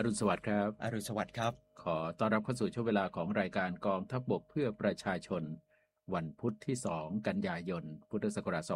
รุณสวัสดิ์ครับอรุณสวัสดิ์ครับขอต้อนรับเข้าสู่ช่วงเวลาของรายการกองทัพบกเพื่อประชาชนวันพุธที่2กันยายนพุทธศักราช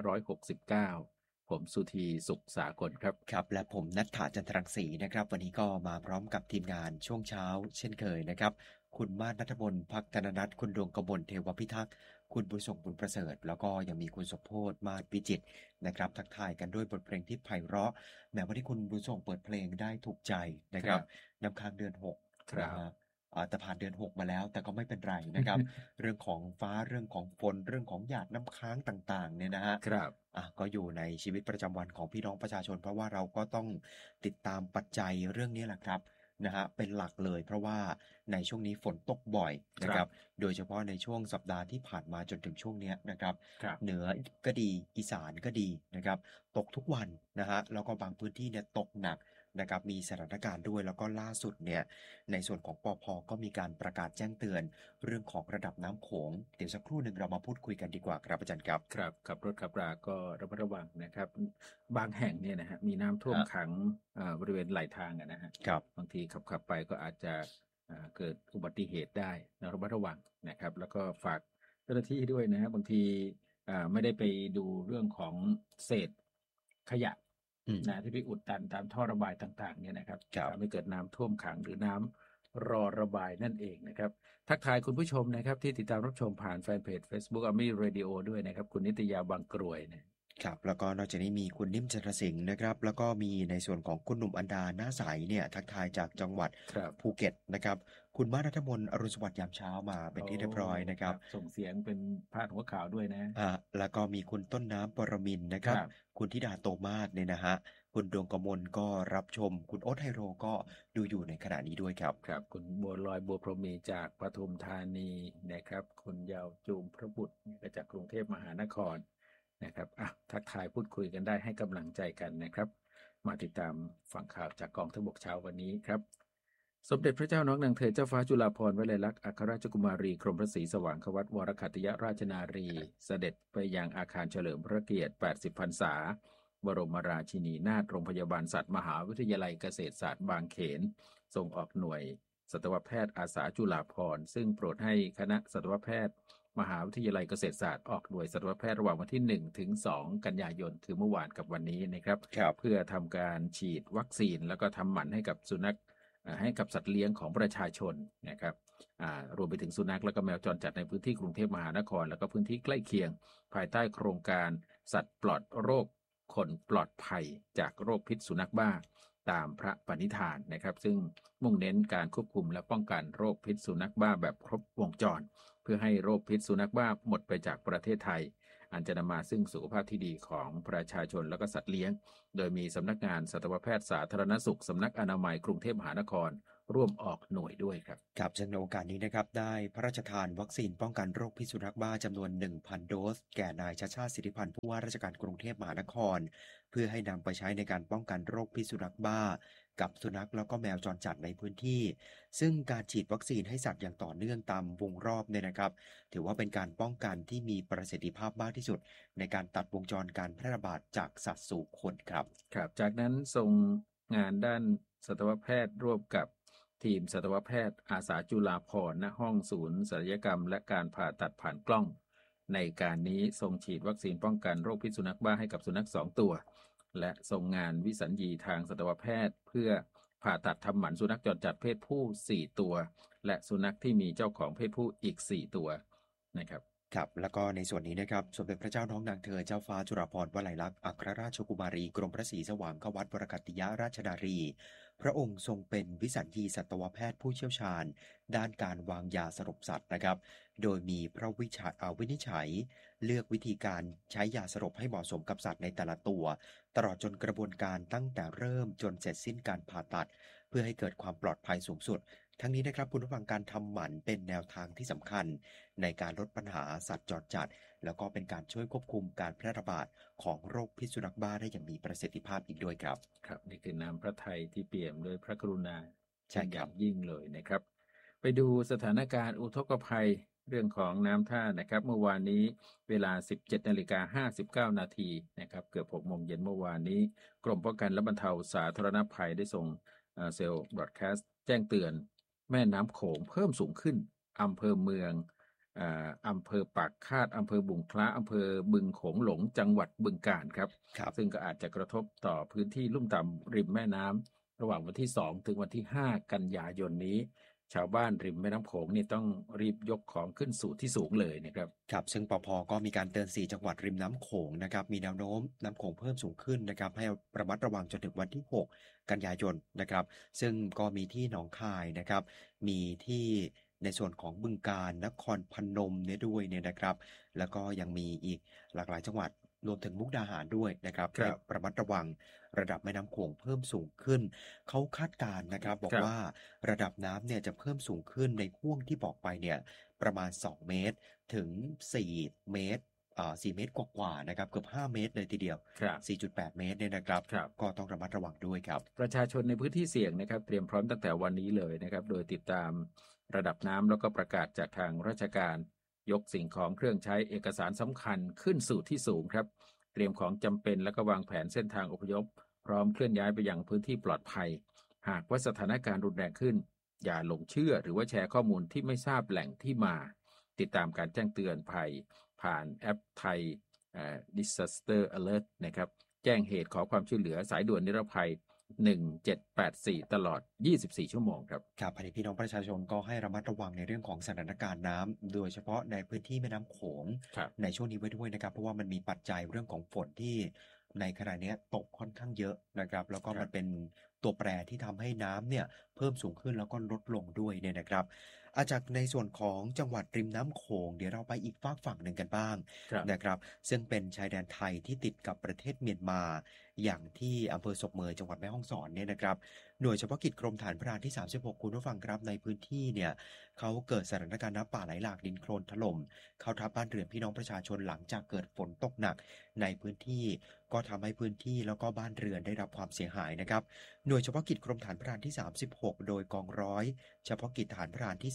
2569ผมสุธีสุขสากลครับครับและผมณัฐฐาจันทรังสีนะครับวันนี้ก็มาพร้อมกับทีมงานช่วงเช้าเช่นเคยนะครับคุณมาศณัฐมนต์ภักธนนัทคุณดวงกมลเทวพิทักษ์คุณบุญส่งบุญประเสริฐแล้วก็ยังมีคุณสมโพธิ์มาศวิจิตรนะครับทักทายกันด้วยบทเพลงที่ไพเราะแม้วันที่คุณบุญส่งเปิดเพลงได้ถูกใจนะครับน้ำค้างเดือน6นะฮะครับแต่ผ่านเดือน6มาแล้วแต่ก็ไม่เป็นไรนะครับเรื่องของฟ้าเรื่องของฝนเรื่องของหยาดน้ำค้างต่างๆเนี่ยนะฮะครับก็อยู่ในชีวิตประจำวันของพี่น้องประชาชนเพราะว่าเราก็ต้องติดตามปัจจัยเรื่องนี้แหละครับนะฮะเป็นหลักเลยเพราะว่าในช่วงนี้ฝนตกบ่อยครับนะครับโดยเฉพาะในช่วงสัปดาห์ที่ผ่านมาจนถึงช่วงเนี้ยนะครับครับเหนือก็ดีอีสานก็ดีนะครับตกทุกวันนะฮะแล้วก็บางพื้นที่เนี่ยตกหนักนะครับมีสถานการณ์ด้วยแล้วก็ล่าสุดเนี่ยในส่วนของปภก็มีการประกาศแจ้งเตือนเรื่องของระดับน้ำโขงเดี๋ยวสักครู่หนึ่งเรามาพูดคุยกันดีกว่าครับอาจารย์ครับครับขับรถขับราก็ระมัดระวังนะครับบางแห่งเนี่ยนะฮะมีน้ำท่วมฮะขังบริเวณไหลทางนะฮะครับบางทีขับไปก็อาจจะเกิดอุบัติเหตุได้นะระมัดระวังนะครับแล้วก็ฝากเจ้าหน้าที่ด้วยนะฮะบางทีไม่ได้ไปดูเรื่องของเศษขยะอืมนะที่ไปอุดตันตามท่อระบายต่างๆเนี่ยนะครับครับทำให้เกิดน้ำท่วมขังหรือน้ำรอระบายนั่นเองนะครับทักทายคุณผู้ชมนะครับที่ติดตามรับชมผ่านแฟนเพจ Facebook Army Radio ด้วยนะครับคุณนิตยาบางกรวยเนี่ยครับแล้วก็นอกจากนี้มีคุณนิ่มจันทสิงห์นะครับแล้วก็มีในส่วนของคุณหนุ่มอันดาหน้าใสเนี่ยทักทายจากจังหวัดครับภูเก็ตนะครับคุณมานัทมนต์อรุณสวัสดิ์ยามเช้ามาเป็นโอ้ที่เรียบร้อยนะครับครับส่งเสียงเป็นพาดหัวข่าวด้วยนะแล้วก็มีคุณต้นน้ำปรมินทร์นะครับครับคุณธิดาโตมาศเนี่ยนะฮะคุณดวงกมลก็รับชมคุณโอ๊ตไฮโรก็ดูอยู่ในขณะนี้ด้วยครับครับคุณบัวลอยบัวพรหมีจากปทุมธานีนะครับคุณยาวจูมพระบุตรก็จากกรุงเทพมหานครนะครับทักทายพูดคุยกันได้ให้กำลังใจกันนะครับมาติดตามฟังข่าวจากกองทัพบกเช้าวันนี้ครับ สมเด็จพระเจ้าน้องนางเธอเจ้าฟ้าจุฬาภรณ์วลัยลักษณ์อัครราชกุมารีกรมพระศรีสว่างควัตวรคัตยราชนารีเสด็จไปยังอาคารเฉลิมพระเกียรติ80พรรษาบรมราชินีนาถโรงพยาบาลสัตว์มหาวิทยาลัยเกษตรศาสตร์บางเขนทรงออกหน่วยสัตวแพทย์อาสาจุฬาภรณ์ซึ่งโปรดให้คณะสัตวแพทย์มหาวิทยาลัยเกษตรศาสตร์ออกหน่วยสัตวแพทย์ระหว่างวันที่1ถึง2กันยายนคือเมื่อวานกับวันนี้นะครับครับเพื่อทำการฉีดวัคซีนแล้วก็ทำหมันให้กับสุนัข ให้กับสัตว์เลี้ยงของประชาชนนะครับรวมไปถึงสุนัขและก็แมวจรจัดในพื้นที่กรุงเทพมหานครแล้วก็พื้นที่ใกล้เคียงภายใต้โครงการสัตว์ปลอดโรคคนปลอดภัยจากโรคพิษสุนัขบ้าตามพระปณิธานนะครับซึ่งมุ่งเน้นการควบคุมและป้องกันโรคพิษสุนัขบ้าแบบครบวงจรเพื่อให้โรคพิษสุนัขบ้าหมดไปจากประเทศไทยอันจะนำมาซึ่งสุขภาพที่ดีของประชาชนและก็สัตว์เลี้ยงโดยมีสำนักงานสัตวแพทย์สาธารณสุขสำนักอนามัยกรุงเทพมหานครร่วมออกหน่วยด้วยครับครับซึ่งในโอกาสนี้นะครับได้พระราชทานวัคซีนป้องกันโรคพิษสุนัขบ้าจำนวน 1,000 โดสแก่นายชัชชาติสิทธิพันธ์ผู้ว่าราชการกรุงเทพมหานครเพื่อให้นำไปใช้ในการป้องกันโรคพิษสุนัขบ้ากับสุนัขแล้วก็แมวจรจัดในพื้นที่ซึ่งการฉีดวัคซีนให้สัตว์อย่างต่อเนื่องตามวงรอบเนี่ยนะครับถือว่าเป็นการป้องกันที่มีประสิทธิภาพมากที่สุดในการตัดวงจรการแพร่ระบาดจากสัตว์สู่คนครับครับจากนั้นทรงงานด้านสัตวแพทย์ร่วมกับทีมสัตวแพทย์อาสาจุฬาภรณ์ณห้องศูนย์ศัลยกรรมและการผ่าตัดผ่านกล้องในการนี้ทรงฉีดวัคซีนป้องกันโรคพิษสุนัขบ้าให้กับสุนัข2ตัวและทรงงานวิสัญญีทางสัตวแพทย์เพื่อผ่าตัดทำหมันสุนัขจรจัดเพศผู้4ตัวและสุนัขที่มีเจ้าของเพศผู้อีก4ตัวนะครับครับแล้วก็ในส่วนนี้นะครับสมเด็จพระเจ้าน้องนางเธอเจ้าฟ้าจุฬาภรณ์วลัยลักษณ์อัครราชกุมารีกรมพระศรีสว่างควัตวรคัตติยราชนารีพระองค์ทรงเป็นวิสัญญีสัตวแพทย์ผู้เชี่ยวชาญด้านการวางยาสลบสัตว์นะครับโดยมีพระวินิจฉัยเลือกวิธีการใช้ยาสลบให้เหมาะสมกับสัตว์ในแต่ละตัวตลอดจนกระบวนการตั้งแต่เริ่มจนเสร็จสิ้นการผ่าตัดเพื่อให้เกิดความปลอดภัยสูงสุดทั้งนี้นะครับคุณผู้ฟังการทำหมันเป็นแนวทางที่สำคัญในการลดปัญหาสัตว์จรจัดแล้วก็เป็นการช่วยควบคุมการแพร่ระบาดของโรคพิษสุนัขบ้าได้อย่างมีประสิทธิภาพอีกด้วยครับครับนี่คือน้ำพระทัยที่เปี่ยมด้วยพระกรุณาเป็ใช่ครับนอย่างยิ่งเลยนะครับไปดูสถานการณ์อุทกภัยเรื่องของน้ำท่านะครับเมื่อวานนี้เวลา 17:59 นาทีนะครับเกือบ6 โมงเย็นเมื่อวานนี้กรมป้องกันและบรรเทาสาธารณภัยได้ส่งเซลล์บรอดแคสต์แจ้งเตือนแม่น้ำโขงเพิ่มสูงขึ้นอำเภอเมืองอำเภอปากคาดอำเภอบุงคล้าอำเภอบึงโขงหลงจังหวัดบึงกาฬครับครับซึ่งก็อาจจะกระทบต่อพื้นที่ลุ่มต่ำริมแม่น้ำระหว่างวันที่2ถึงวันที่5กันยายนนี้ชาวบ้านริมแม่น้ำโขงนี่ต้องรีบยกของขึ้นสู่ที่สูงเลยนะครับครับซึ่งปภก็มีการเตือน4จังหวัดริมน้ำโขงนะครับมีแนวโน้มน้ำโขงเพิ่มสูงขึ้นนะครับให้ระมัดระวังจนถึงวันที่6กันยายนนะครับซึ่งก็มีที่หนองคายนะครับมีที่ในส่วนของบึงกาฬนครพนมเนี่ยด้วยเนี่ยนะครับแล้วก็ยังมีอีกหลากหลายจังหวัดรวมถึงมุกดาหารด้วยนะครับให้ระมัดระวังระดับแม่น้ำโขงเพิ่มสูงขึ้นเขาคาดการณ์นะครับบอกว่าระดับน้ำเนี่ยจะเพิ่มสูงขึ้นในห่วงที่บอกไปเนี่ยประมาณ2เมตรถึง4เมตร4เมตรกว่าๆนะครับเกือบ5เมตรเลยทีเดียว4.8 เมตรเนี่ยนะครับก็ต้องระมัดระวังด้วยครับประชาชนในพื้นที่เสี่ยงนะครับเตรียมพร้อมตั้งแต่วันนี้เลยนะครับโดยติดตามระดับน้ำแล้วก็ประกาศจากทางราชการยกสิ่งของเครื่องใช้เอกสารสำคัญขึ้นสู่ที่สูงครับเตรียมของจำเป็นแล้วก็วางแผนเส้นทางอพยพพร้อมเคลื่อนย้ายไปยังพื้นที่ปลอดภัยหากว่าสถานการณ์รุนแรงขึ้นอย่าหลงเชื่อหรือว่าแชร์ข้อมูลที่ไม่ทราบแหล่งที่มาติดตามการแจ้งเตือนภัยผ่านแอปไทยDisaster Alert นะครับแจ้งเหตุขอความช่วยเหลือสายด่วนนิรภัย1784ตลอด24ชั่วโมงครับครับอันนี้พี่น้องประชาชนก็ให้ระมัดระวังในเรื่องของสถานการณ์น้ำโดยเฉพาะในพื้นที่แม่น้ำโขงในช่วงนี้ไว้ด้วยนะครับเพราะว่ามันมีปัจจัยเรื่องของฝนที่ในขณะนี้ตกค่อนข้างเยอะนะครับแล้วก็มันเป็นตัวแปรที่ทำให้น้ำเนี่ยเพิ่มสูงขึ้นแล้วก็ลดลงด้วยเนี่ยนะครับจากในส่วนของจังหวัดริมน้ำโขงเดี๋ยวเราไปอีกฝั่งหนึ่งกันบ้างนะครับซึ่งเป็นชายแดนไทยที่ติดกับประเทศเมียนมาอย่างที่อำเภอศพเมยจังหวัดแม่ฮ่องสอนเนี่ยนะครับหน่วยเฉพาะกิจกรมฐานพรานที่36คุณผู้ฟังครับในพื้นที่เนี่ยเขาเกิดสถานการณ์น้ำป่าไหลหลากดินโคลนถล่มเข้าทับบ้านเรือนพี่น้องประชาชนหลังจากเกิดฝนตกหนักในพื้นที่ก็ทำให้พื้นที่แล้วก็บ้านเรือนได้รับความเสียหายนะครับหน่วยเฉพาะกิจกรมฐานพรานที่36โดยกองร้อยเฉพาะกิจฐานพรานที่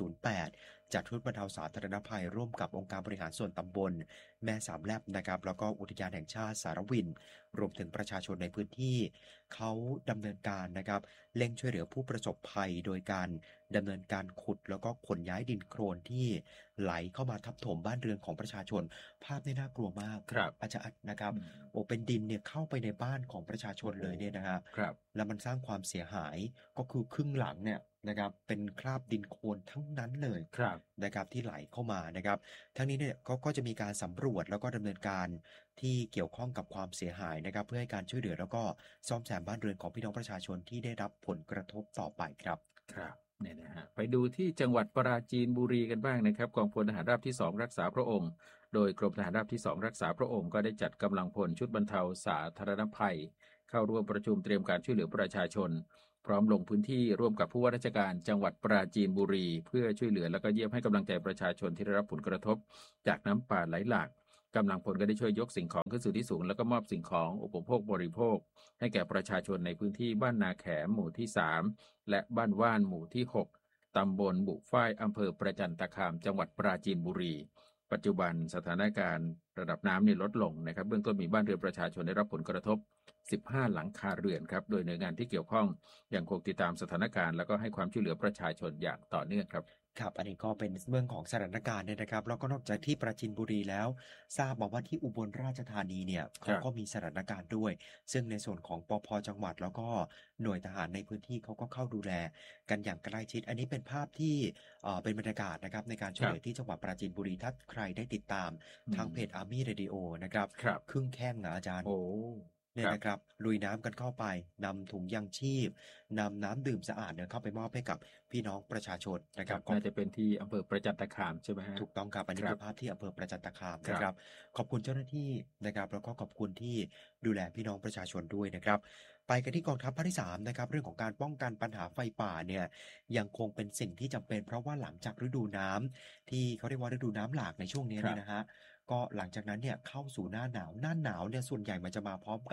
3608จากชุดบรรเทาสาธารณภัยร่วมกับองค์การบริหารส่วนตำบลแม่สามแลบนะครับแล้วก็อุทยานแห่งชาติสารวินรวมถึงประชาชนในพื้นที่เขาดำเนินการนะครับเร่งช่วยเหลือผู้ประสบภัยโดยการดำเนินการขุดแล้วก็ขนย้ายดินโคลนที่ไหลเข้ามาทับถมบ้านเรือนของประชาชนภาพนี่น่ากลัวมากอาจารย์นะครับโอ้เป็นดินเนี่ยเข้าไปในบ้านของประชาชนเลยเนี่ยนะครับแล้วมันสร้างความเสียหายก็คือครึ่งหลังเนี่ยนะครับเป็นคราบดินโคลนทั้งนั้นเลยนะครับที่ไหลเข้ามานะครับทั้งนี้เนี่ยก็จะมีการสำรวจแล้วก็ดำเนินการที่เกี่ยวข้องกับความเสียหายนะครับเพื่อให้การช่วยเหลือแล้วก็ซ่อมแซมบ้านเรือนของพี่น้องประชาชนที่ได้รับผลกระทบต่อไปครับเนี่ยนะฮะไปดูที่จังหวัดปราจีนบุรีกันบ้างนะครับกองพลทหารราบที่2รักษาพระองค์โดยกรมทหารราบที่2รักษาพระองค์ก็ได้จัดกำลังพลชุดบรรเทาสาธารณภัยเข้าร่วมประชุมเตรียมการช่วยเหลือประชาชนพร้อมลงพื้นที่ร่วมกับผู้ว่าราชการจังหวัดปราจีนบุรีเพื่อช่วยเหลือและก็เยี่ยมให้กำลังใจประชาชนที่ได้รับผลกระทบจากน้ำป่าไหลหลากกำลังพลก็ได้ช่วยยกสิ่งของขึ้นสู่ที่สูงแล้วก็มอบสิ่งของอุปโภคบริโภคให้แก่ประชาชนในพื้นที่บ้านนาแขมหมู่ที่3และบ้านว่านหมู่ที่6ตำบลบุฝ้ายอำเภอประจันตคามจังหวัดปราจีนบุรีปัจจุบันสถานการณ์ระดับน้ำลดลงนะครับเบื้องต้นมีบ้านเรือนประชาชนได้รับผลกระทบ15หลังคาเรือนครับโดยหน่วยงานที่เกี่ยวข้องยังคงติดตามสถานการณ์แล้วก็ให้ความช่วยเหลือประชาชนอย่างต่อเนื่องครับครับอันนี้ก็เป็นเรื่องของสถานการณ์เนี่ยนะครับแล้วก็นอกจากที่ปราจีนบุรีแล้วทราบมาว่าที่อุบลราชธานีเนี่ยเขาก็มีสถานการณ์ด้วยซึ่งในส่วนของปภ.จังหวัดแล้วก็หน่วยทหารในพื้นที่เขาก็เข้าดูแลกันอย่างใกล้ชิดอันนี้เป็นภาพที่เป็นบรรยากาศนะครับในการช่วยเหลือที่จังหวัดปราจีนบุรีถ้าใครได้ติดตามทางเพจ Army Radio นะครับครึ่งแข้งนะอาจารย์เนี่ยนะครับลุยน้ำกันเข้าไปนำถุงยังชีพนำน้ำดื่มสะอาดเนี่ยเข้าไปมอบให้กับพี่น้องประชาชนนะครับน่าจะเป็นที่อำเภอประจันตคามใช่ไหมฮะถูกต้องครับอันนี้คือภาพที่อำเภอประจันตคามนะครับขอบคุณเจ้าหน้าที่นะครับแล้วก็ขอบคุณที่ดูแลพี่น้องประชาชนด้วยนะครับไปกันที่กองทัพภาคที่3นะครับเรื่องของการป้องกันปัญหาไฟป่าเนี่ยยังคงเป็นสิ่งที่จำเป็นเพราะว่าหลังจากฤดูน้ำที่เขาเรียกว่าฤดูน้ำหลากในช่วงนี้เนี่ยนะฮะก็หลังจากนั้นเนี่ยเข้าสู่หน้าหนาวเนี่ยส่วนใหญ่มันจะมาพร้อมกับ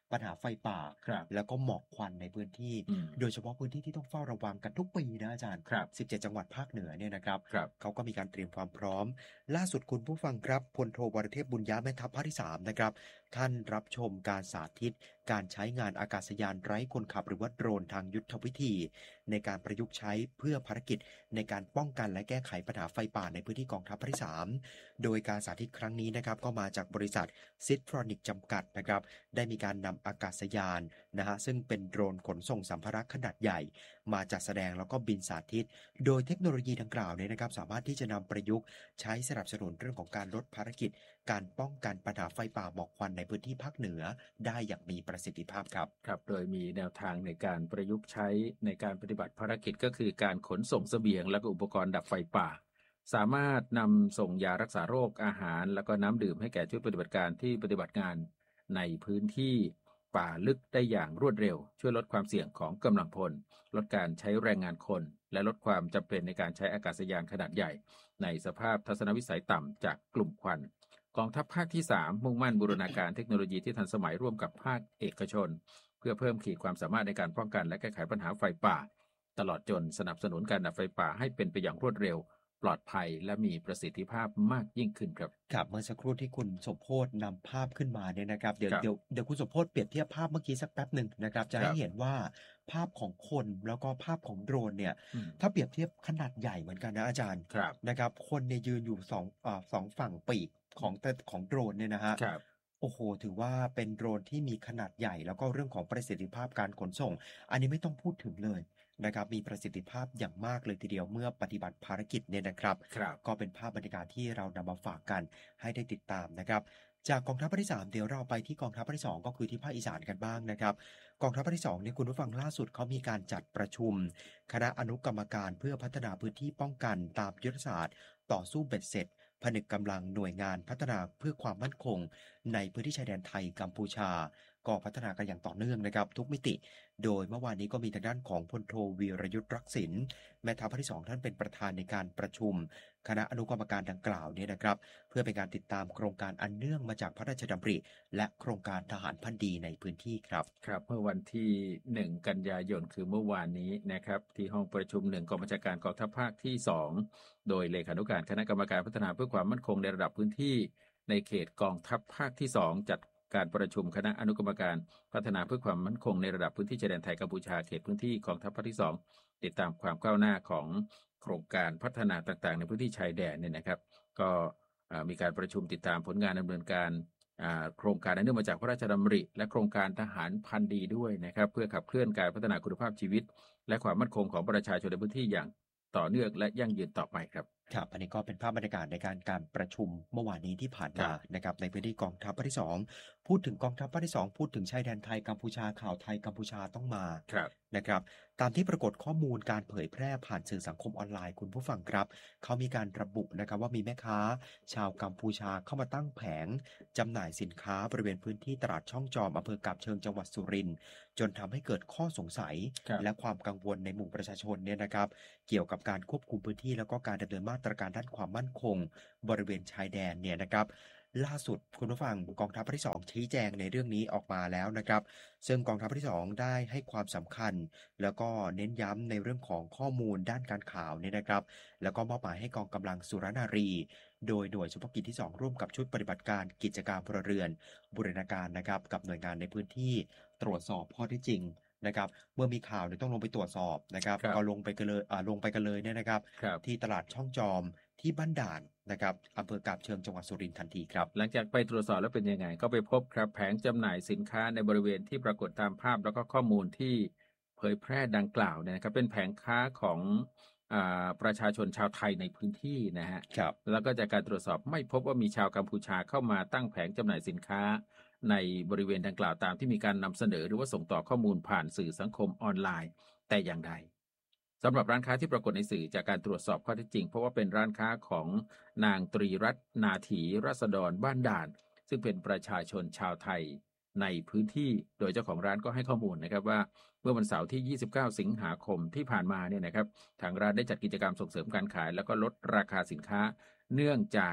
ปัญหาไฟป่าครับแล้วก็หมอกควันในพื้นที่โดยเฉพาะพื้นที่ที่ต้องเฝ้าระวังกันทุกปีนะอาจารย์ครับ 17จังหวัดภาคเหนือเนี่ยนะครับครับเขาก็มีการเตรียมความพร้อมล่าสุดคุณผู้ฟังครับพลโทวรเทพบุญยะแม่ทัพภาคที่3นะครับท่านรับชมการสาธิตการใช้งานอากาศยานไร้คนขับหรือว่าโดรนทางยุทธวิธีในการประยุกต์ใช้เพื่อภารกิจในการป้องกันและแก้ไขปัญหาไฟป่าในพื้นที่กองทัพภาคที่3โดยการสาธิตครั้งนี้นะครับก็มาจากบริษัทซิทรอนิกจำกัดนะครับได้มีการนำอากาศยานนะฮะซึ่งเป็นโดรนขนส่งสัมภาระขนาดใหญ่มาจัดแสดงแล้วก็บินสาธิตโดยเทคโนโลยีดังกล่าวเนี่ยนะครับสามารถที่จะนำประยุกต์ใช้สนับสนุนเรื่องของการลดภารกิจการป้องกันปัญหาไฟป่าหมอกควันในพื้นที่ภาคเหนือได้อย่างมีประสิทธิภาพครับครับโดยมีแนวทางในการประยุกต์ใช้ในการปฏิบัติภารกิจก็คือการขนส่งเสบียงและก็อุปกรณ์ดับไฟป่าสามารถนำส่งยารักษาโรคอาหารแล้วก็น้ำดื่มให้แก่ชุดปฏิบัติการที่ปฏิบัติงานในพื้นที่ป่าลึกได้อย่างรวดเร็วช่วยลดความเสี่ยงของกำลังพลลดการใช้แรงงานคนและลดความจำเป็นในการใช้อากาศยานขนาดใหญ่ในสภาพทัศนวิสัยต่ำจากกลุ่มควันกองทัพภาคที่3มุ่งมั่นบูรณาการเทคโนโลยีที่ทันสมัยร่วมกับภาคเอกชนเพื่อเพิ่มขีดความสามารถในการป้องกันและแก้ไขปัญหาไฟป่าตลอดจนสนับสนุนการดับไฟป่าให้เป็นไปอย่างรวดเร็วปลอดภัยและมีประสิทธิภาพมากยิ่งขึ้นครับครับเมื่อสักครู่ที่คุณสมโพธิ์นำภาพขึ้นมาเนี่ยนะครับเดี๋ยวครับเดี๋ยวเดี๋ยวคุณสมโพธิ์เปรียบเทียบภาพเมื่อกี้สักแป๊บหนึ่งนะครับจะครับให้เห็นว่าภาพของคนแล้วก็ภาพของโดรนเนี่ยอืมถ้าเปรียบเทียบขนาดใหญ่เหมือนกันนะอาจารย์ครับนะครับคนเนี่ยยืนอยู่สองฝั่งปีกของโดรนเนี่ยนะฮะครับโอ้โหถือว่าเป็นโดรนที่มีขนาดใหญ่แล้วก็เรื่องของประสิทธิภาพการขนส่งอันนี้ไม่ต้องพูดถึงเลยนะครับมีประสิทธิภาพอย่างมากเลยทีเดียวเมื่อปฏิบัติภารกิจเนี่ยนะครับครับก็เป็นภาพบรรยากาศที่เรานำมาฝากกันให้ได้ติดตามนะครับจากกองทัพภาคที่3เดี๋ยวเราไปที่กองทัพภาคที่2ก็คือที่ภาคอีสานกันบ้างนะครับกองทัพภาคที่2เนี่ยคุณผู้ฟังล่าสุดเขามีการจัดประชุมคณะอนุกรรมการเพื่อพัฒนาพื้นที่ป้องกันตามยุทธศาสตร์ต่อสู้เบ็ดเสร็จผนึกกำลังหน่วยงานพัฒนาเพื่อความมั่นคงในพื้นที่ชายแดนไทยกัมพูชาก็พัฒนากันอย่างต่อเนื่องนะครับทุกมิติโดยเมื่อวานนี้ก็มีทางด้านของพลโทวีรยุทธ์รักษิณแม่ทัพภาคที่2ท่านเป็นประธานในการประชุมคณะอนุกรรมการดังกล่าวเนี่ยนะครับเพื่อเป็นการติดตามโครงการอันเนื่องมาจากพระราชดำริและโครงการทหารพันดีในพื้นที่ครับครับเมื่อวันที่1กันยายนคือเมื่อวานนี้นะครับที่ห้องประชุม1กองบัญชาการกองทัพภาคที่2โดยเลขานุการคณะกรรมการพัฒนาเพื่อความมั่นคงในระดับพื้นที่ในเขตกองทัพภาคที่2จัดการประชุมคณะอนุกรรมการพัฒนาเพื่อความมั่นคงในระดับพื้นที่ชายแดนไทยกัมพูชาเขตพื้นที่กองทัพภาคที่2ติดตามความก้าวหน้าของโครงการพัฒนาต่างๆในพื้นที่ชายแดนเนี่ยนะครับก็มีการประชุมติดตามผลงานดำเนินการโครงการอันเนื่องมาจากพระราชดำริและโครงการทหารพันดีด้วยนะครับเพื่อขับเคลื่อนการพัฒนาคุณภาพชีวิตและความมั่นคงของประชาชนในพื้นที่อย่างต่อเนื่องและยั่งยืนต่อไปครับครับอันนี้ก็เป็นภาพบรรยากาศในการประชุมเมื่อวานนี้ที่ผ่านมานะครับในพื้นที่กองทัพภาคที่2พูดถึงกองทัพภาคที่2พูดถึงชายแดนไทยกัมพูชาข่าวไทยกัมพูชาต้องมานะครับตามที่ปรากฏข้อมูลการเผยแพร่ผ่านสื่อสังคมออนไลน์คุณผู้ฟังครับเขามีการระบุนะครับว่ามีแม่ค้าชาวกัมพูชาเข้ามาตั้งแผงจำหน่ายสินค้าบริเวณพื้นที่ตลาดช่องจอมอำเภอกาบเชิงจังหวัดสุรินทร์จนทำให้เกิดข้อสงสัยและความกังวลในหมู่ประชาชนเนี่ยนะครับเกี่ยวกับการควบคุมพื้นที่แล้วก็การดำเนินมาตรการด้านความมั่นคงบริเวณชายแดนเนี่ยนะครับล่าสุดคุณผู้ฟังกองทัพภาคที่2ชี้แจงในเรื่องนี้ออกมาแล้วนะครับซึ่งกองทัพภาคที่2ได้ให้ความสำคัญแล้วก็เน้นย้ำในเรื่องของข้อมูลด้านการข่าวเนี่ยนะครับแล้วก็มอบหมายให้กองกำลังสุรนารีโดยหน่วยเฉพาะกิจที่2ร่วมกับชุดปฏิบัติการกิจการพลเรือนบูรณาการนะครับกับหน่วยงานในพื้นที่ตรวจสอบข้อเท็จจริงนะครับเมื่อมีข่าวเนี่ยต้องลงไปตรวจสอบนะครับก็ลงไปกันเลยเนี่ยนะครับที่ตลาดช่องจอมที่บ้านด่านนะครับอำเภอกาบเชิงจังหวัดสุรินทร์ทันทีครับหลังจากไปตรวจสอบแล้วเป็นยังไงก็ไปพบครับแผงจำหน่ายสินค้าในบริเวณที่ปรากฏตามภาพแล้วก็ข้อมูลที่เผยแพร่ดังกล่าวเนี่ยนะครับเป็นแผงค้าของประชาชนชาวไทยในพื้นที่นะฮะแล้วก็จากการตรวจสอบไม่พบว่ามีชาวกัมพูชาเข้ามาตั้งแผงจำหน่ายสินค้าในบริเวณดังกล่าวตามที่มีการนำเสนอหรือว่าส่งต่อข้อมูลผ่านสื่อสังคมออนไลน์แต่อย่างใดสำหรับร้านค้าที่ปรากฏในสื่อจากการตรวจสอบข้อเท็จจริงเพราะว่าเป็นร้านค้าของนางตรีรัตน์นาถีรัษฎรบ้านด่านซึ่งเป็นประชาชนชาวไทยในพื้นที่โดยเจ้าของร้านก็ให้ข้อมูลนะครับว่าเมื่อวันเสาร์ที่29สิงหาคมที่ผ่านมาเนี่ยนะครับทางร้านได้จัดกิจกรรมส่งเสริมการขายแล้วก็ลดราคาสินค้าเนื่องจาก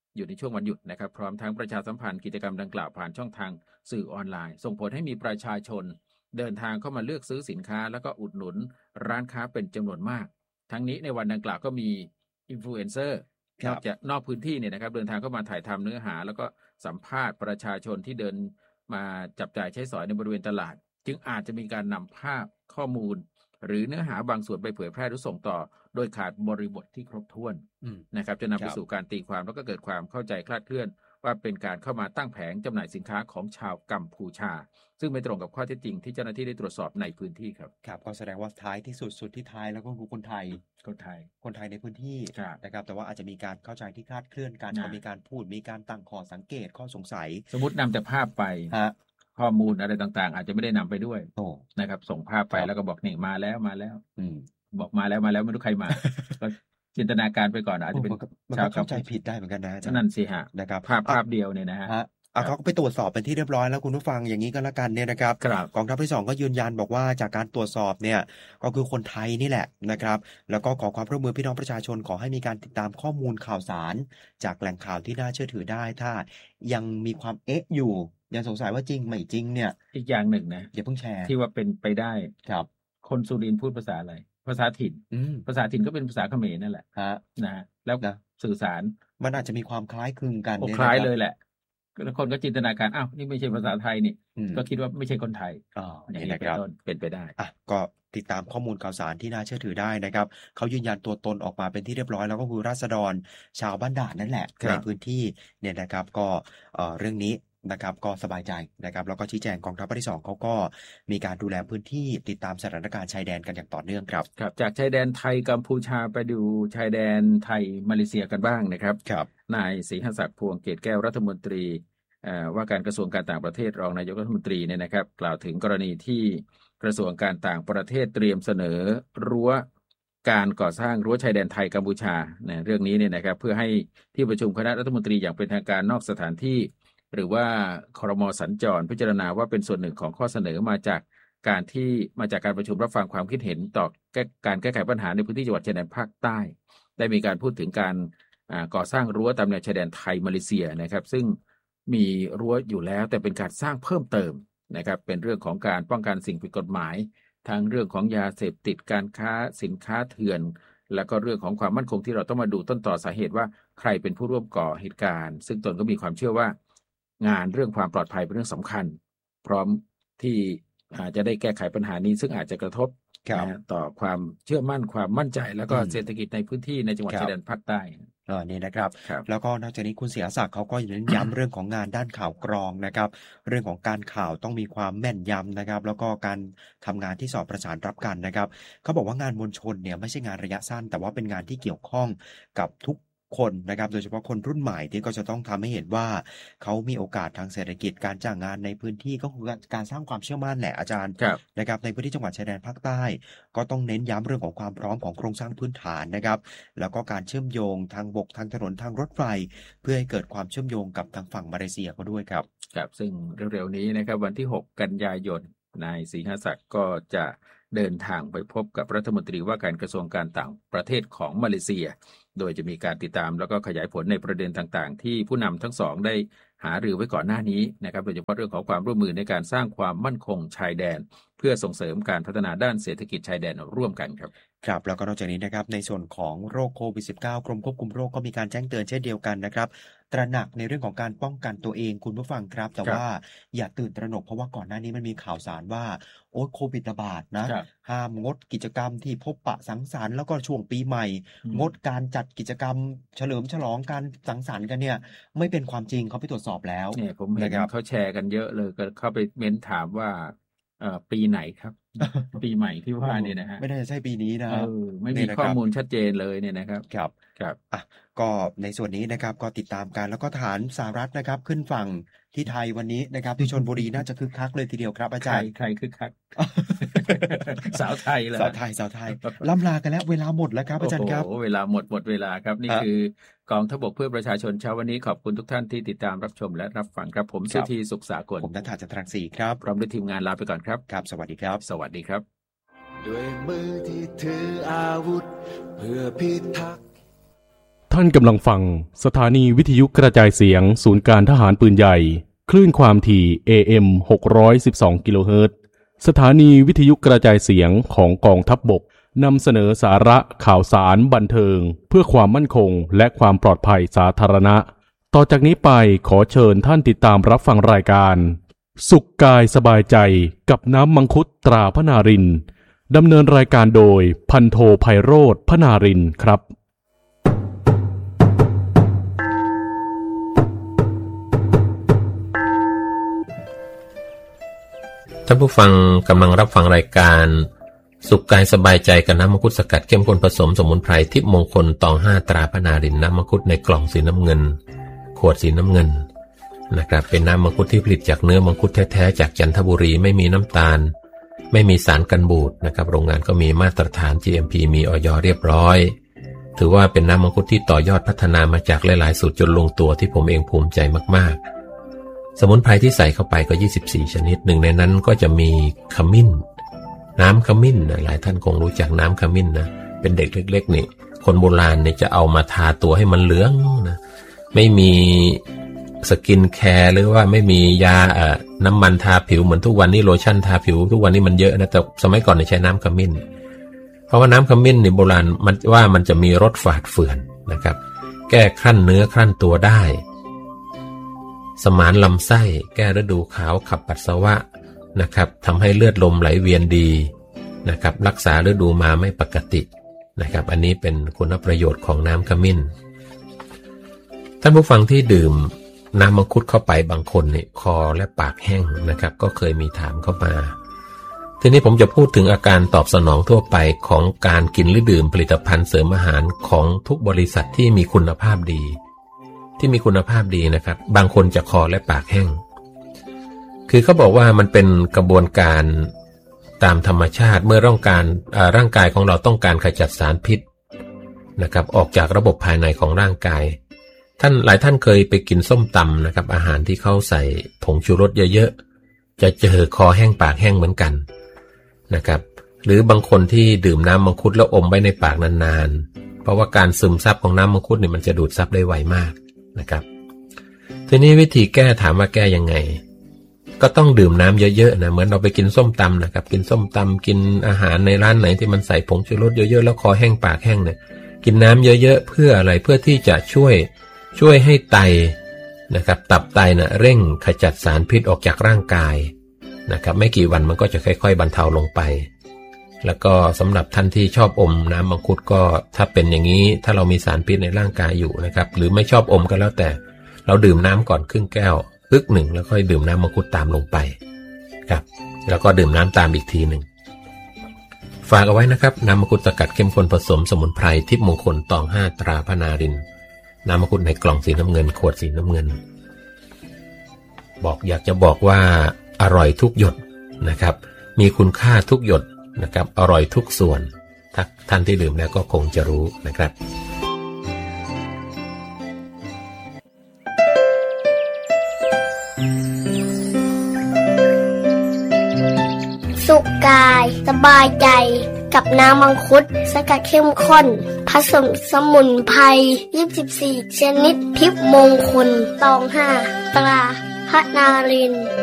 อยู่ในช่วงวันหยุดนะครับพร้อมทั้งประชาสัมพันธ์กิจกรรมดังกล่าวผ่านช่องทางสื่อออนไลน์ส่งผลให้มีประชาชนเดินทางเข้ามาเลือกซื้อสินค้าแล้วก็อุดหนุนร้านค้าเป็นจำนวนมากทั้งนี้ในวันดังกล่าวก็มีอินฟลูเอนเซอร์นอกพื้นที่เนี่ยนะครับเดินทางเข้ามาถ่ายทำเนื้อหาแล้วก็สัมภาษณ์ประชาชนที่เดินมาจับจ่ายใช้สอยในบริเวณตลาดจึงอาจจะมีการนำภาพข้อมูลหรือเนื้อหาบางส่วนไปเผยแพร่หรือส่งต่อโดยขาดบริบทที่ครบถ้วนนะครับจะนำไปสู่การตีความแล้วก็เกิดความเข้าใจคลาดเคลื่อนว่าเป็นการเข้ามาตั้งแผงจำหน่ายสินค้าของชาวกัมพูชาซึ่งไม่ตรงกับข้อเท็จจริงที่เจ้าหน้าที่ได้ตรวจสอบในพื้นที่ครับครับก็แสดงว่าท้ายที่สุดที่ท้ายแล้วก็คือคนไทยในพื้นที่นะครับแต่ว่าอาจจะมีการเข้าใจที่คลาดเคลื่อนการมีการพูดมีการตั้งข้อสังเกตข้อสงสัยสมมตินำแต่ภาพไปข้อมูลอะไรต่างๆอาจจะไม่ได้นำไปด้วยนะครับส่งภาพไปแล้วก็บอกนี่มาแล้วบอกมาแล้วไม่รู้ใครมาก็จินตนาการไปก่อนอาจจะเป็นชาวเข้าใจผิดได้เหมือนกันนะนั่นสิฮะนะครับภาพเดียวเนี่ยนะฮะเขาก็ไปตรวจสอบเป็นที่เรียบร้อยแล้วคุณผู้ฟังอย่างนี้ก็แล้วกันเนี่ยนะครับกองทัพที่2ก็ยืนยันบอกว่าจากการตรวจสอบเนี่ยก็คือคนไทยนี่แหละนะครับแล้วก็ขอความร่วมมือพี่น้องประชาชนขอให้มีการติดตามข้อมูลข่าวสารจากแหล่งข่าวที่น่าเชื่อถือได้ถ้ายังมีความอยู่ยังสงสัยว่าจริงไม่จริงเนี่ยอีกอย่างหนึ่งนะอย่าเพิ่งแชร์ที่ว่าเป็นไปได้ครับคนสุรินทร์พูดภาษาอะไรภาษาถิ่นภาษาถิ่นก็เป็นภาษาเขมรนั่นแหละนะแล้วสื่อสารมันอาจจะมีความคล้ายคลึงกันคล้ายเลยแหละคนก็จินตนาการอ้าวนี่ไม่ใช่ภาษาไทยนี่ก็คิดว่าไม่ใช่คนไทยอย่างนี้นะครับเป็นไปได้ก็ติดตามข้อมูลข่าวสารที่น่าเชื่อถือได้นะครับเขายืนยันตัวตนออกมาเป็นที่เรียบร้อยแล้วก็คือราษฎรชาวบ้านด่านนั่นแหละในพื้นที่เนี่ยนะครับก็เรื่องนี้นะครับก็สบายใจนะครับแล้วก็ชี้แจงกองทัพภาคที่2เขาก็มีการดูแลพื้นที่ติดตามสถานการณ์ชายแดนกันอย่างต่อเนื่องครับจากชายแดนไทยกัมพูชาไปดูชายแดนไทยมาเลเซียกันบ้างนะครับนายศรีหศักดิ์พวงเกตแก้วรัฐมนตรีว่าการกระทรวงการต่างประเทศรองนายกรัฐมนตรีเนี่ยนะครับกล่าวถึงกรณีที่กระทรวงการต่างประเทศเตรียมเสนอรั้วการก่อสร้างรั้วชายแดนไทยกัมพูชาเรื่องนี้เนี่ยนะครับเพื่อให้ที่ประชุมคณะรัฐมนตรีอย่างเป็นทางการนอกสถานที่หรือว่าครม.สัญจรพิจารณาว่าเป็นส่วนหนึ่งของข้อเสนอมาจากการประชุมรับฟังความคิดเห็นต่อการแก้ไขปัญหาในพื้นที่จังหวัดชายแดนภาคใต้ได้มีการพูดถึงการก่อสร้างรั้วตามแนวชายแดนไทยมาเลเซียนะครับซึ่งมีรั้วอยู่แล้วแต่เป็นการสร้างเพิ่มเติมนะครับเป็นเรื่องของการป้องกันสิ่งผิดกฎหมายทั้งเรื่องของยาเสพติดการค้าสินค้าเถื่อนแล้วก็เรื่องของความมั่นคงที่เราต้องมาดูต้นต่อสาเหตุว่าใครเป็นผู้ร่วมก่อเหตุการณ์ซึ่งตนก็มีความเชื่อว่างานเรื่องความปลอดภัยเป็นเรื่องสำคัญพร้อมที่จะได้แก้ไขปัญหานี้ซึ่งอาจจะกระทบต่อความเชื่อมั่นความมั่นใจแล้วก็เศรษฐกิจในพื้นที่ในจังหวัดชายแดนภาคใต้นี่นะครับแล้วก็นอกจากนี้คุณเสียศักดิ์เขาก็เน้นย้ำเรื่องของงานด้านข่าวกรองนะครับเรื่องของการข่าวต้องมีความแม่นยำนะครับแล้วก็การทำงานที่สอดประสานรับกันนะครับเขาบอกว่างานมวลชนเนี่ยไม่ใช่งานระยะสั้นแต่ว่าเป็นงานที่เกี่ยวข้องกับทุกคนนะครับโดยเฉพาะคนรุ่นใหม่ที่ก็จะต้องทำให้เห็นว่าเขามีโอกาสทางเศรษฐกิจการจ้างงานในพื้นที่ก็คือการสร้างความเชื่อมั่นแหละอาจารย์นะครับในพื้นที่จังหวัดชายแดนภาคใต้ก็ต้องเน้นย้ำเรื่องของความพร้อมของโครงสร้างพื้นฐานนะครับแล้วก็การเชื่อมโยงทางบกทางถนนทางรถไฟเพื่อให้เกิดความเชื่อมโยงกับทางฝั่งมาเลเซียก็ด้วยครับซึ่งเร็วๆนี้นะครับวันที่6 กันยายนนายศรีหศักดิ์ก็จะเดินทางไปพบกับรัฐมนตรีว่าการกระทรวงการต่างประเทศของมาเลเซียโดยจะมีการติดตามแล้วก็ขยายผลในประเด็นต่างๆที่ผู้นำทั้งสองได้หารือไว้ก่อนหน้านี้นะครับโดยเฉพาะเรื่องของความร่วมมือในการสร้างความมั่นคงชายแดนเพื่อส่งเสริมการพัฒนาด้านเศรษฐกิจชายแดนร่วมกันครับแล้วก็นอกจากนี้นะครับในส่วนของโรคโควิด -19 กรมควบคุมโรคก็มีการแจ้งเตือนเช่นเดียวกันนะครับตระหนักในเรื่องของการป้องกันตัวเองคุณผู้ฟังครับแต่ว่าอย่าตื่นตระหนกเพราะว่าก่อนหน้านี้มันมีข่าวสารว่าโควิดระบาดนะห้ามงดกิจกรรมที่พบปะสังสรรค์แล้วก็ช่วงปีใหม่งดการจัดกิจกรรมเฉลิมฉลองการสังสรรค์กันเนี่ยไม่เป็นความจริงเขาไปตรวจสอบแล้วเนี่ยผมเห็นเขาแชร์กันเยอะเลยก็เข้าไปเม้นถามว่าปีไหนครับ ปีใหม่ที่ว่าเนี่ยนะฮะไม่น่าจะใช่ปีนี้นะไม่มีข้อมูลชัดเจนเลยเนี่ยนะครับครับก็ในส่วนนี้นะครับก็ติดตามกันแล้วก็ฐานสหรัฐนะครับขึ้นฝั่งที่ไทยวันนี้นะครับที่ชลบุรีน่าจะคึกคักเลยทีเดียวครับอาจารย์ใครคึกคัก สาวไทยเหรอสาวไทยล่ำลากันแล้วเวลาหมดแล้วครับอาจารย์ครับเวลาหมดเวลาครับนี่คือกองทัพบกเพื่อประชาชนเช้าวันนี้ขอบคุณทุกท่านที่ติดตามรับชมและรับฟังครับผมสุธีสุขสากลผมณัฐาจันทรังสีครับพร้อมด้วยทีมงานลาไปก่อนครับสวัสดีครับสวัสดีครับด้วยมือที่ถืออาวุธเพื่อพิทักษ์ท่านกำลังฟังสถานีวิทยุกระจายเสียงศูนย์การทหารปืนใหญ่คลื่นความถี่ AM 612 กิโลเฮิรตซ์สถานีวิทยุกระจายเสียงของกองทัพบกนำเสนอสาระข่าวสารบันเทิงเพื่อความมั่นคงและความปลอดภัยสาธารณะต่อจากนี้ไปขอเชิญท่านติดตามรับฟังรายการสุขกายสบายใจกับน้ำมังคุดตราพนารินดำเนินรายการโดยพันโทไพโรจน์พนารินครับท่านผู้ฟังกำลังรับฟังรายการสุขกายสบายใจกับน้ำมังคุดสกัดเข้มข้นผสมสมุนไพรทิพย์มงคลตอง5ตราพนารินน้ำมังคุดในกล่องสีน้ำเงินขวดสีน้ำเงินนะครับเป็นน้ำมังคุดที่ผลิตจากเนื้อมังคุดแท้ๆจากจันทบุรีไม่มีน้ำตาลไม่มีสารกันบูดนะครับโรงงานก็มีมาตรฐาน GMP มีอย.เรียบร้อยถือว่าเป็นน้ำมังคุดที่ต่อยอดพัฒนามาจากหลายๆสูตรจนลงตัวที่ผมเองภูมิใจมากๆสมุนไพรที่ใส่เข้าไปก็24ชนิดหนึ่งในนั้นก็จะมีขมิ้นน้ำขมิ้นหลายท่านคงรู้จักน้ำขมิ้นนะเป็นเด็กเล็กๆนี่คนโบราณเนี่ยจะเอามาทาตัวให้มันเหลืองนะไม่มีสกินแคร์หรือว่าไม่มียาน้ำมันทาผิวเหมือนทุกวันนี้โลชั่นทาผิวทุกวันนี้มันเยอะนะแต่สมัยก่อนเนี่ยใช้น้ำขมิ้นเพราะว่าน้ำขมิ้นในโบราณมันจะมีรสฝาดเฟื่อนนะครับแก้ครั่นเนื้อครั่นตัวได้สมานลำไส้แก้ฤดูขาวขับปัสสาวะนะครับทำให้เลือดลมไหลเวียนดีนะครับรักษาฤดูมาไม่ปกตินะครับอันนี้เป็นคุณประโยชน์ของน้ำขมิ้นท่านผู้ฟังที่ดื่มน้ำมังคุดเข้าไปบางคนเนี่ยคอและปากแห้งนะครับก็เคยมีถามเข้ามาทีนี้ผมจะพูดถึงอาการตอบสนองทั่วไปของการกินหรือดื่มผลิตภัณฑ์เสริมอาหารของทุกบริษัทที่มีคุณภาพดีนะครับบางคนจะคอและปากแห้งคือเขาบอกว่ามันเป็นกระบวนการตามธรรมชาติเมื่อร่างกายของเราต้องการขจัดสารพิษนะครับออกจากระบบภายในของร่างกายหลายท่านเคยไปกินส้มตำนะครับอาหารที่เขาใส่ผงชูรสเยอะๆจะเจอคอแห้งปากแห้งเหมือนกันนะครับหรือบางคนที่ดื่มน้ำมังคุดแล้วอมไว้ในปากนานๆเพราะว่าการซึมซับของน้ำมังคุดเนี่ยมันจะดูดซับได้ไวมากนะครับทีนี้วิธีแก้ถามว่าแก้ยังไงก็ต้องดื่มน้ำเยอะๆนะเหมือนเราไปกินส้มตำนะครับกินส้มตำกินอาหารในร้านไหนที่มันใส่ผงชูรสเยอะๆแล้วคอแห้งปากแห้งเนี่ยกินน้ำเยอะๆเพื่ออะไรเพื่อที่จะช่วยให้ไตนะครับตับไตนะเร่งขจัดสารพิษออกจากร่างกายนะครับไม่กี่วันมันก็จะค่อยๆบรรเทาลงไปแล้วก็สำหรับท่านที่ชอบอมน้ำมังคุดก็ถ้าเป็นอย่างนี้ถ้าเรามีสารพิษในร่างกายอยู่นะครับหรือไม่ชอบอมก็แล้วแต่เราดื่มน้ำก่อนครึ่งแก้วอึกหนึ่งแล้วค่อยดื่มน้ำมังคุดตามลงไปครับแล้วก็ดื่มน้ำตามอีกทีหนึ่งฝากเอาไว้นะครับน้ำมังคุดสกัดเข้มข้นผสมสมุนไพรทิพย์มงคลตอง5ตราพนารินน้ำมังคุดในกล่องสีน้ำเงินขวดสีน้ำเงินอยากจะบอกว่าอร่อยทุกหยดนะครับมีคุณค่าทุกหยดนะครับอร่อยทุกส่วนท่านที่ดื่มแล้วก็คงจะรู้นะครับสุขกายสบายใจกับน้ำมังคุดสกัดเข้มข้นผสมสมุนไพร24ชนิดทิพย์มงคลตอง5ตราพนาริน